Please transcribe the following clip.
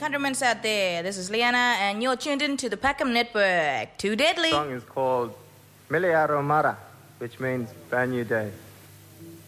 countrymen out there. This is Liana, and you're tuned in to the Packham Network. Too deadly. The song is called Miliaro Mara, which means Brand New Day.